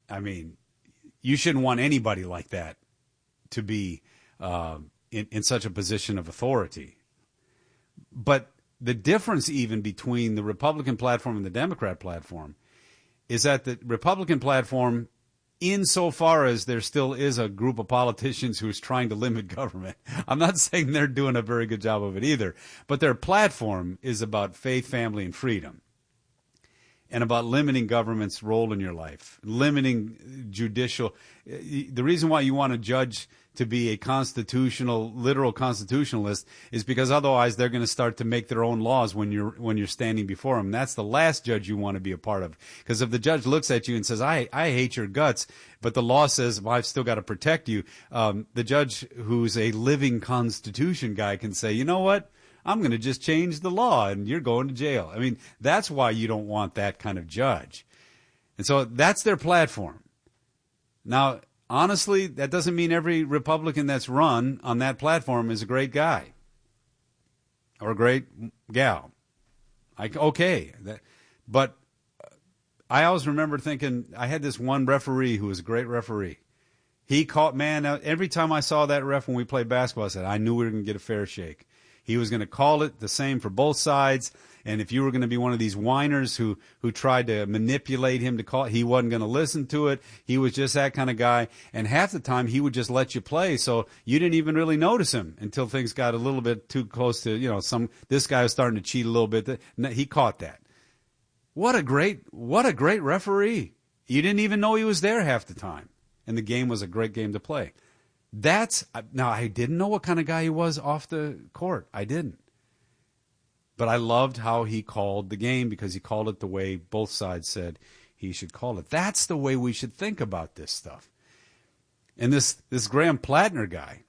I mean, you shouldn't want anybody like that to be in such a position of authority. But the difference even between the Republican platform and the Democrat platform is that the Republican platform, insofar as there still is a group of politicians who's trying to limit government, I'm not saying they're doing a very good job of it either, but their platform is about faith, family, and freedom, and about limiting government's role in your life, limiting judicial. The reason why you want a judge to be a literal constitutionalist is because otherwise they're going to start to make their own laws when you're standing before them. That's the last judge you want to be a part of. Because if the judge looks at you and says, I hate your guts, but the law says, well, I've still got to protect you, the judge who's a living constitution guy can say, you know what? I'm going to just change the law and you're going to jail. I mean, that's why you don't want that kind of judge. And so that's their platform. Now, honestly, that doesn't mean every Republican that's run on that platform is a great guy or a great gal. But I always remember thinking, I had this one referee who was a great referee. He caught, man, every time I saw that ref when we played basketball, I said, I knew we were going to get a fair shake. He was going to call it the same for both sides. And if you were going to be one of these whiners who tried to manipulate him to call it, he wasn't going to listen to it. He was just that kind of guy. And half the time he would just let you play. So you didn't even really notice him until things got a little bit too close to, this guy was starting to cheat a little bit. He caught that. What a great referee. You didn't even know he was there half the time. And the game was a great game to play. Now I didn't know what kind of guy he was off the court. I didn't. But I loved how he called the game because he called it the way both sides said he should call it. That's the way we should think about this stuff. And this Graham Plattner guy,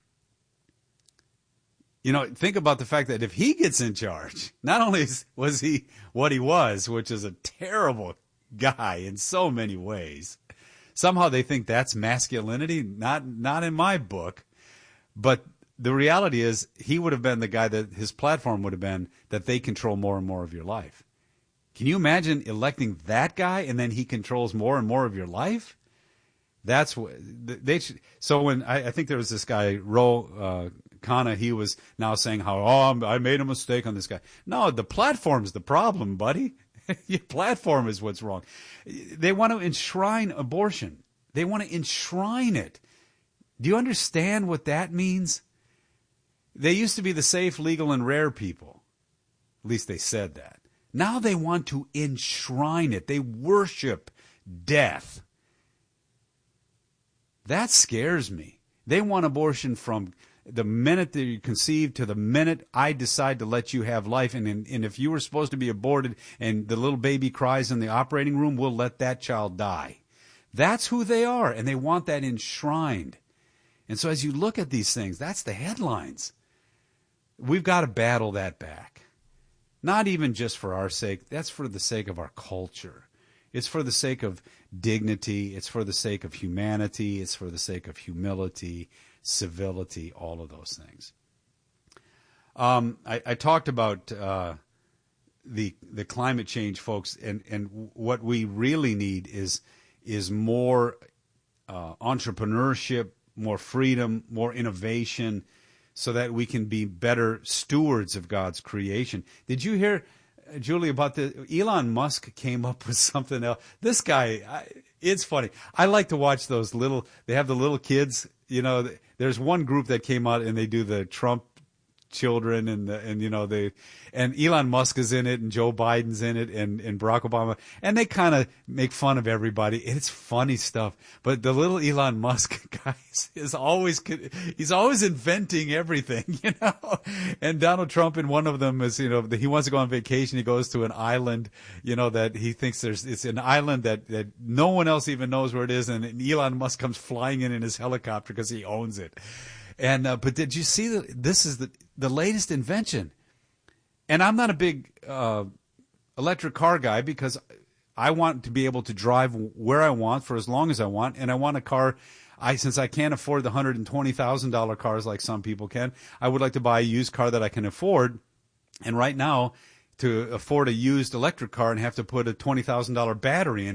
think about the fact that if he gets in charge, not only was he what he was, which is a terrible guy in so many ways, somehow they think that's masculinity. Not in my book. But the reality is he would have been the guy that his platform would have been that they control more and more of your life. Can you imagine electing that guy and then he controls more and more of your life? That's what they should. So when I think there was this guy, Ro Khanna, he was now saying how, I made a mistake on this guy. No, the platform's the problem, buddy. Your platform is what's wrong. They want to enshrine abortion. They want to enshrine it. Do you understand what that means? They used to be the safe, legal, and rare people. At least they said that. Now they want to enshrine it. They worship death. That scares me. They want abortion from the minute that you conceive to the minute I decide to let you have life. And if you were supposed to be aborted and the little baby cries in the operating room, we'll let that child die. That's who they are, and they want that enshrined. And so as you look at these things, that's the headlines. We've got to battle that back. Not even just for our sake. That's for the sake of our culture. It's for the sake of dignity. It's for the sake of humanity. It's for the sake of humility, civility, all of those things. I talked about the climate change, folks, and what we really need is more entrepreneurship, more freedom, more innovation, so that we can be better stewards of God's creation. Did you hear, Julie, about Elon Musk came up with something else? This guy, it's funny. I like to watch those they have the little kids, there's one group that came out and they do the Trump children and Elon Musk is in it and Joe Biden's in it and Barack Obama, and they kind of make fun of everybody. It's funny stuff. But the little Elon Musk guy he's always inventing everything, And Donald Trump in one of them is, he wants to go on vacation. He goes to an island, that he thinks it's an island that no one else even knows where it is. And Elon Musk comes flying in his helicopter because he owns it. And but did you see that this is the latest invention? And I'm not a big electric car guy because I want to be able to drive where I want for as long as I want, and I want a car. Since I can't afford the $120,000 cars like some people can, I would like to buy a used car that I can afford. And right now, to afford a used electric car and have to put a $20,000 battery in it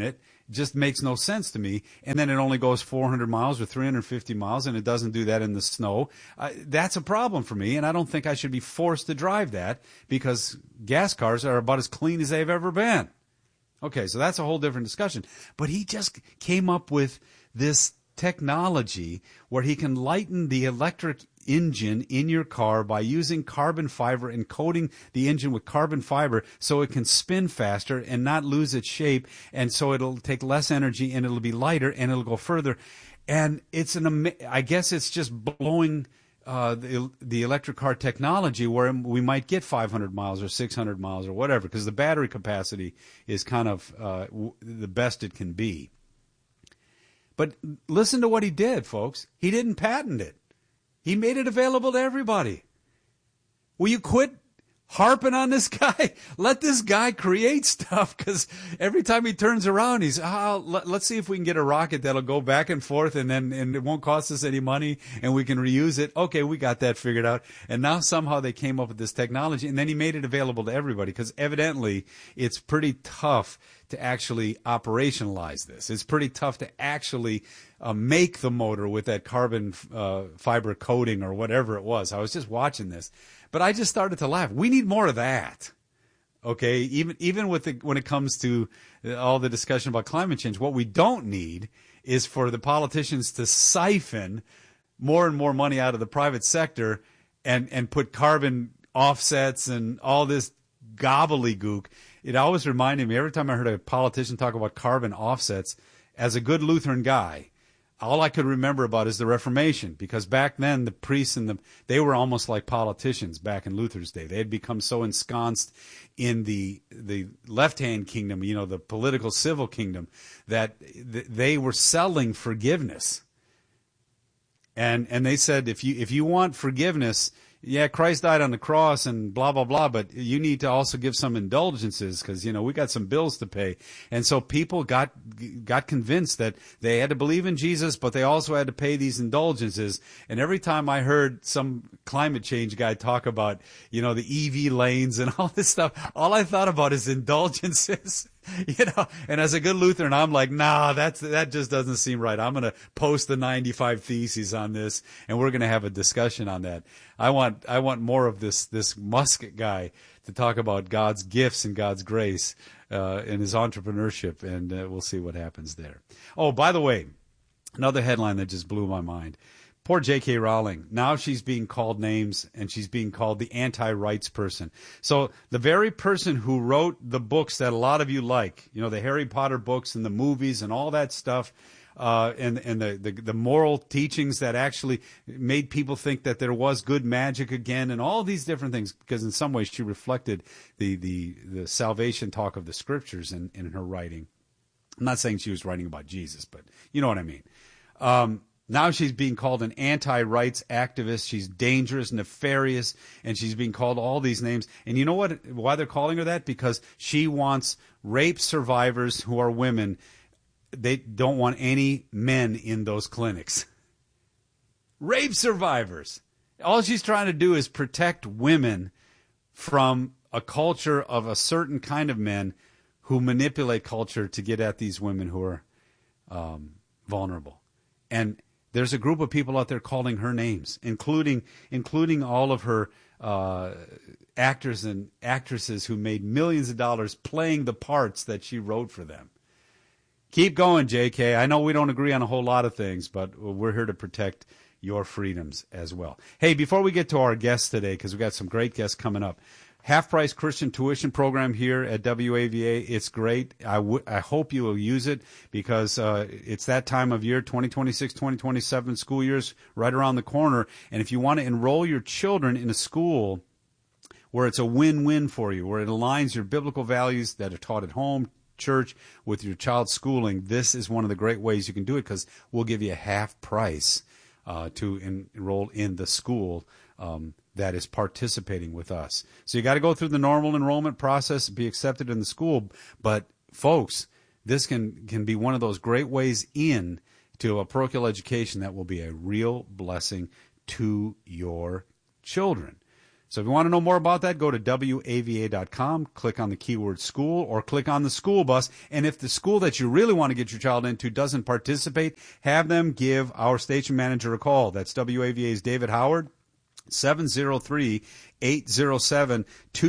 just makes no sense to me. And then it only goes 400 miles or 350 miles, and it doesn't do that in the snow. That's a problem for me, and I don't think I should be forced to drive that because gas cars are about as clean as they've ever been. Okay, so that's a whole different discussion. But he just came up with this technology where he can lighten the electric engine in your car by using carbon fiber and coating the engine with carbon fiber so it can spin faster and not lose its shape, and so it'll take less energy and it'll be lighter and it'll go further. And it's I guess it's just blowing the electric car technology where we might get 500 miles or 600 miles or whatever, because the battery capacity is kind of the best it can be. But listen to what he did, folks. He didn't patent it. He made it available to everybody. Will you quit harping on this guy? Let this guy create stuff, because every time he turns around, he's, let's see if we can get a rocket that'll go back and forth and it won't cost us any money and we can reuse it. Okay, we got that figured out. And now somehow they came up with this technology, and then he made it available to everybody, because evidently it's pretty tough to actually operationalize this. It's pretty tough to actually make the motor with that carbon fiber coating or whatever it was. I was just watching this, but I just started to laugh. We need more of that. Okay, even when it comes to all the discussion about climate change, what we don't need is for the politicians to siphon more and more money out of the private sector and put carbon offsets and all this gobbledygook. It always reminded me, every time I heard a politician talk about carbon offsets, as a good Lutheran guy, all I could remember about is the Reformation, because back then the priests they were almost like politicians back in Luther's day. They had become so ensconced in the left-hand kingdom, the political civil kingdom, that they were selling forgiveness. And they said, if you want forgiveness, yeah, Christ died on the cross and blah, blah, blah, but you need to also give some indulgences because, we got some bills to pay. And so people got convinced that they had to believe in Jesus, but they also had to pay these indulgences. And every time I heard some climate change guy talk about, the EV lanes and all this stuff, all I thought about is indulgences. And as a good Lutheran, I'm like, nah, that just doesn't seem right. I'm going to post the 95 Theses on this, and we're going to have a discussion on that. I want more of this Musk guy to talk about God's gifts and God's grace and his entrepreneurship, and we'll see what happens there. Oh, by the way, another headline that just blew my mind. Poor J.K. Rowling. Now she's being called names, and she's being called the anti-rights person. So the very person who wrote the books that a lot of you like, the Harry Potter books and the movies and all that stuff, and the moral teachings that actually made people think that there was good magic again, and all these different things, because in some ways she reflected the salvation talk of the scriptures in her writing. I'm not saying she was writing about Jesus, but you know what I mean. Now she's being called an anti-rights activist. She's dangerous, nefarious, and she's being called all these names. And you know why they're calling her that? Because she wants rape survivors who are women. They don't want any men in those clinics. Rape survivors. All she's trying to do is protect women from a culture of a certain kind of men who manipulate culture to get at these women who are vulnerable. And there's a group of people out there calling her names, including all of her actors and actresses who made millions of dollars playing the parts that she wrote for them. Keep going, JK. I know we don't agree on a whole lot of things, but we're here to protect your freedoms as well. Hey, before we get to our guests today, because we've got some great guests coming up, half-price Christian tuition program here at WAVA. It's great. I hope you will use it, because it's that time of year, 2026, 2027 school years right around the corner. And if you want to enroll your children in a school where it's a win-win for you, where it aligns your biblical values that are taught at home, church, with your child's schooling, this is one of the great ways you can do it, because we'll give you a half price to enroll in the school that is participating with us. So you got to go through the normal enrollment process, be accepted in the school. But folks, this can be one of those great ways in to a parochial education that will be a real blessing to your children. So if you want to know more about that, go to WAVA.com, click on the keyword school, or click on the school bus. And if the school that you really want to get your child into doesn't participate, have them give our station manager a call. That's WAVA's David Howard, 703-807-2225,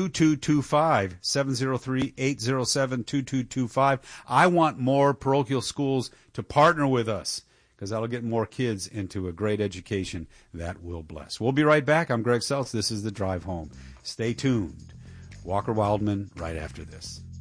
703-807-2225. I want more parochial schools to partner with us, because that'll get more kids into a great education that will bless. We'll be right back. I'm Greg Seltz. This is The Drive Home. Stay tuned. Walker Wildman right after this.